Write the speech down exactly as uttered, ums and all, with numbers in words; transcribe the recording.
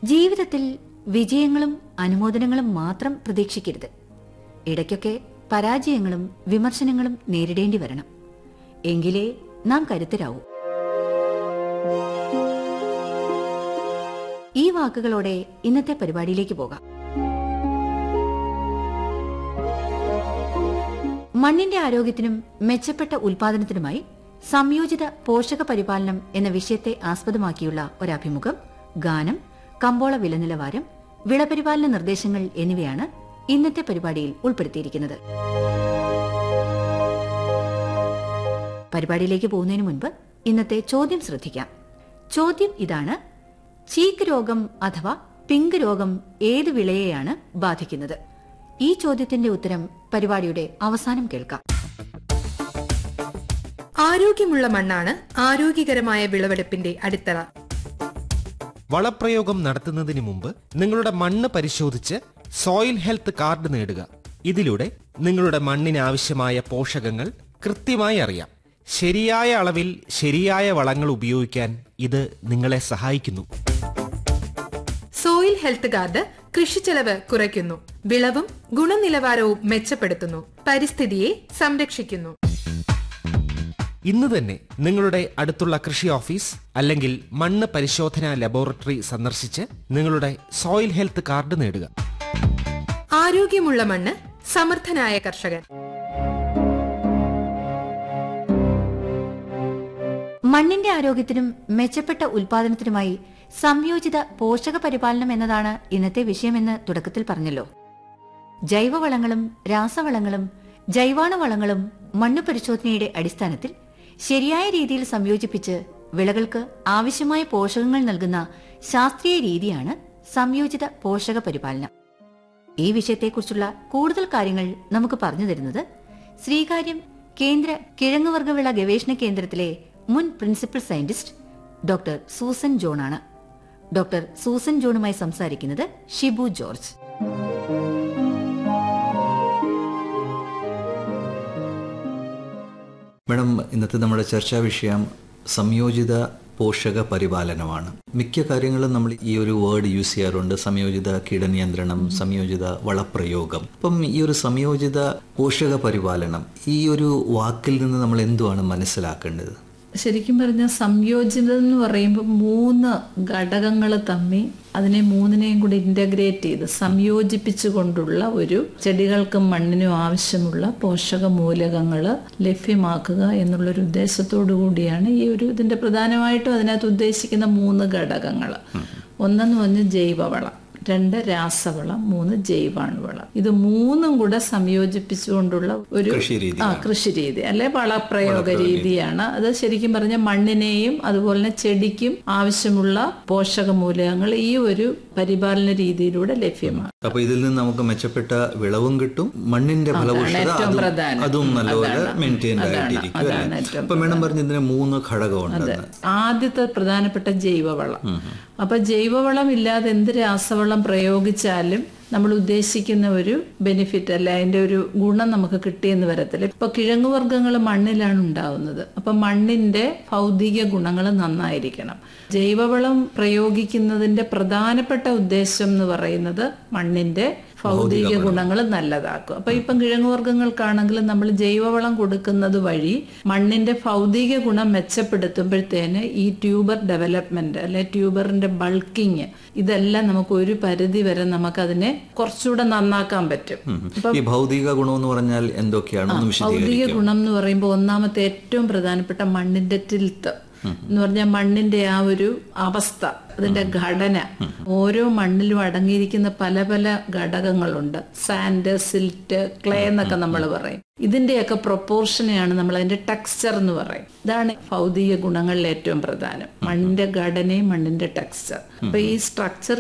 ജീവിതത്തിൽ വിജയങ്ങളും അനുമോദനങ്ങളും മാത്രം പ്രതീക്ഷിക്കരുത്. ഇടയ്ക്കൊക്കെ പരാജയങ്ങളും വിമർശനങ്ങളും നേരിടേണ്ടി വരണം. എങ്കിലേ നാം കരുത്തരാവൂ. ഈ വാക്കുകളോടെ ഇന്നത്തെ പരിപാടിയിലേക്ക് പോകാം. മണ്ണിന്റെ ആരോഗ്യത്തിനും മെച്ചപ്പെട്ട ഉൽപാദനത്തിനുമായി സംയോജിത പോഷക പരിപാലനം എന്ന വിഷയത്തെ ആസ്പദമാക്കിയുള്ള ഒരഭിമുഖം, ഗാനം, കമ്പോള വില നിലവാരം, വിളപരിപാലന നിർദ്ദേശങ്ങൾ എന്നിവയാണ് ഇന്നത്തെ പരിപാടിയിൽ ഉൾപ്പെടുത്തിയിരിക്കുന്നത്. പരിപാടിയിലേക്ക് പോകുന്നതിന് മുൻപ് ഇന്നത്തെ ചോദ്യം ശ്രദ്ധിക്കാം. ചോദ്യം ഇതാണ്: ചീക്ക് രോഗം അഥവാ പിങ്ക് രോഗം ഏത് വിളയെയാണ് ബാധിക്കുന്നത്? ഈ ചോദ്യത്തിന്റെ ഉത്തരം പരിപാടിയുടെ അവസാനം കേൾക്കാം. ആരോഗ്യമുള്ള മണ്ണാണ് ആരോഗ്യകരമായ വിളവെടുപ്പിന്റെ അടിത്തറ. വളപ്രയോഗം നടത്തുന്നതിന് മുമ്പ് നിങ്ങളുടെ മണ്ണ് പരിശോധിച്ച് സോയിൽ ഹെൽത്ത് കാർഡ് നേടുക. ഇതിലൂടെ നിങ്ങളുടെ മണ്ണിന് ആവശ്യമായ പോഷകങ്ങൾ കൃത്യമായി അറിയാം. ശരിയായ അളവിൽ ശരിയായ വളങ്ങൾ ഉപയോഗിക്കാൻ ഇത് നിങ്ങളെ സഹായിക്കുന്നു. സോയിൽ ഹെൽത്ത് കാർഡ് കൃഷിച്ചെലവ് കുറയ്ക്കുന്നു, വിളവും ഗുണനിലവാരവും മെച്ചപ്പെടുത്തുന്നു, പരിസ്ഥിതിയെ സംരക്ഷിക്കുന്നു. ഇന്ന് തന്നെ നിങ്ങളുടെ അടുത്തുള്ള കൃഷി ഓഫീസ് അല്ലെങ്കിൽ മണ്ണ് പരിശോധനാ ലബോറട്ടറി സന്ദർശിച്ച് നിങ്ങളുടെ സോയിൽ ഹെൽത്ത് കാർഡ് നേടുക. ആരോഗ്യമുള്ള മണ്ണ്, സമർത്ഥനായ കർഷകൻ. മണ്ണിന്റെ ആരോഗ്യത്തിനും മെച്ചപ്പെട്ട ഉൽപാദനത്തിനുമായി സംയോജിത പോഷക പരിപാലനം എന്നതാണ് ഇന്നത്തെ വിഷയമെന്ന് തുടക്കത്തിൽ പറഞ്ഞല്ലോ. ജൈവവളങ്ങളും രാസവളങ്ങളും ജൈവാണുവളങ്ങളും മണ്ണ് പരിശോധനയുടെ അടിസ്ഥാനത്തിൽ ശരിയായ രീതിയിൽ സംയോജിപ്പിച്ച് വിളകൾക്ക് ആവശ്യമായ പോഷകങ്ങൾ നൽകുന്ന ശാസ്ത്രീയ രീതിയാണ് സംയോജിത പോഷക പരിപാലനം. ഈ വിഷയത്തെക്കുറിച്ചുള്ള കൂടുതൽ കാര്യങ്ങൾ നമുക്ക് പറഞ്ഞു തരുന്നത് ശ്രീകാര്യം കേന്ദ്ര കിഴങ്ങുവർഗവിള ഗവേഷണ കേന്ദ്രത്തിലെ മുൻ principal scientist doctor Susan John ആണ്. ഡോക്ടർ സൂസൻ ജോണുമായി സംസാരിക്കുന്നത് ഷിബു ജോർജ്. മാഡം, ഇന്നത്തെ നമ്മുടെ ചർച്ചാ വിഷയം സംയോജിത പോഷക പരിപാലനമാണ്. മിക്ക കാര്യങ്ങളും നമ്മൾ ഈ ഒരു വേർഡ് യൂസ് ചെയ്യാറുണ്ട്: സംയോജിത കീടനിയന്ത്രണം, സംയോജിത വളപ്രയോഗം. അപ്പം ഈ ഒരു സംയോജിത പോഷക പരിപാലനം, ഈ ഒരു വാക്കിൽ നിന്ന് നമ്മൾ എന്തുവാണ് മനസ്സിലാക്കേണ്ടത്? ശരിക്കും പറഞ്ഞാൽ സംയോജിതം എന്ന് പറയുമ്പോൾ മൂന്ന് ഘടകങ്ങൾ തമ്മിൽ അതിനെ മൂന്നിനെയും കൂടി ഇന്റഗ്രേറ്റ് ചെയ്ത് സംയോജിപ്പിച്ചുകൊണ്ടുള്ള ഒരു ചെടികൾക്കും മണ്ണിനും ആവശ്യമുള്ള പോഷക മൂലകങ്ങൾ ലഭ്യമാക്കുക എന്നുള്ളൊരു ഉദ്ദേശത്തോടു കൂടിയാണ് ഈ ഒരു ഇതിന്റെ പ്രധാനമായിട്ടും അതിനകത്ത് ഉദ്ദേശിക്കുന്ന മൂന്ന് ഘടകങ്ങൾ. ഒന്നെന്ന് പറഞ്ഞ് ജൈവവളം, രണ്ട് രാസവളം, മൂന്ന് ജൈവാണുവളം. ഇത് മൂന്നും കൂടെ സംയോജിപ്പിച്ചുകൊണ്ടുള്ള ഒരു ആ കൃഷി രീതി അല്ലെ വളപ്രയോഗ രീതിയാണ്. അത് ശരിക്കും പറഞ്ഞ മണ്ണിനെയും അതുപോലെ തന്നെ ചെടിക്കും ആവശ്യമുള്ള പോഷക മൂലകങ്ങൾ ഈ ഒരു പരിപാലന രീതിയിലൂടെ ലഭ്യമാണ്. അപ്പൊ ഇതിൽ നിന്ന് നമുക്ക് മെച്ചപ്പെട്ട വിളവും കിട്ടും, മണ്ണിന്റെ ഫലപുഷ്ടത അതും നല്ലപോലെ മെയിൻറ്റെയിൻ ആയിട്ടിരിക്കും. അപ്പൊ മേഡം പറഞ്ഞ ഇതിന് മൂന്ന് ഘടകമുണ്ട്. ആദ്യത്തെ പ്രധാനപ്പെട്ട ജൈവവളം. അപ്പൊ ജൈവവളം ഇല്ലാതെ എന്ത് രാസവളം പ്രയോഗിച്ചാലും നമ്മൾ ഉദ്ദേശിക്കുന്ന ഒരു ബെനിഫിറ്റ് അല്ല, അതിന്റെ ഒരു ഗുണം നമുക്ക് കിട്ടിയെന്ന് വരത്തില്ല. ഇപ്പൊ കിഴങ്ങുവർഗ്ഗങ്ങൾ മണ്ണിലാണ് ഉണ്ടാവുന്നത്. അപ്പൊ മണ്ണിന്റെ ഭൗതിക ഗുണങ്ങൾ നന്നായിരിക്കണം. ജൈവവളം പ്രയോഗിക്കുന്നതിന്റെ പ്രധാനപ്പെട്ട ഉദ്ദേശം എന്ന് പറയുന്നത് മണ്ണിന്റെ ഭൗതിക ഗുണങ്ങൾ നല്ലതാക്കും. അപ്പൊ ഇപ്പം കിഴങ്ങുവർഗ്ഗങ്ങൾക്കാണെങ്കിലും നമ്മൾ ജൈവവളം കൊടുക്കുന്നത് വഴി മണ്ണിന്റെ ഭൗതിക ഗുണം മെച്ചപ്പെടുത്തുമ്പോഴത്തേന് ഈ ട്യൂബർ ഡെവലപ്മെന്റ് അല്ലെ ട്യൂബറിന്റെ ബൾക്കിങ് ഇതെല്ലാം നമുക്ക് ഒരു പരിധി വരെ നമുക്ക് അതിനെ കുറച്ചുകൂടെ നന്നാക്കാൻ പറ്റും. ഈ ഭൗതിക ഗുണം എന്ന് പറഞ്ഞാൽ എന്തൊക്കെയാണ്? ഭൗതിക ഗുണം എന്ന് പറയുമ്പോൾ ഒന്നാമത്തെ ഏറ്റവും പ്രധാനപ്പെട്ട മണ്ണിന്റെ ടിൽത്ത് എന്ന് പറഞ്ഞാൽ മണ്ണിന്റെ ആ ഒരു അവസ്ഥ, അതിന്റെ ഘടന. ഓരോ മണ്ണിലും അടങ്ങിയിരിക്കുന്ന പല പല ഘടകങ്ങളുണ്ട്. സാൻഡ്, സിൽറ്റ്, ക്ലേ എന്നൊക്കെ നമ്മൾ പറയും. ഇതിന്റെയൊക്കെ പ്രൊപ്പോർഷനെയാണ് നമ്മൾ അതിന്റെ ടെക്സ്ചർ എന്ന് പറയും. ഇതാണ് ഭൗതിക ഗുണങ്ങളിൽ ഏറ്റവും പ്രധാനം, മണ്ണിന്റെ ഘടനയും മണ്ണിന്റെ ടെക്സ്ചർ. അപ്പൊ ഈ സ്ട്രക്ചർ